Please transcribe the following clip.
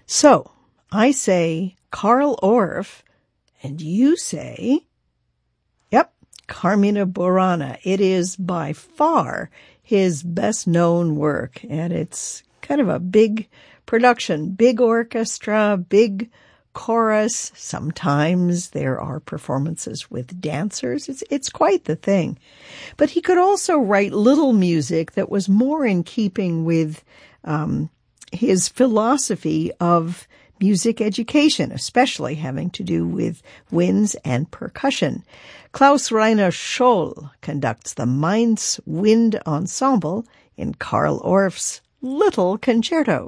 So I say Carl Orff, and you say, yep, Carmina Burana. It is by far his best-known work, and it's kind of a big production, big orchestra, big chorus. Sometimes there are performances with dancers. It's quite the thing. But he could also write little music that was more in keeping with his philosophy of music education, especially having to do with winds and percussion. Klaus Rainer Scholl conducts the Mainz Wind Ensemble in Carl Orff's Little Concerto.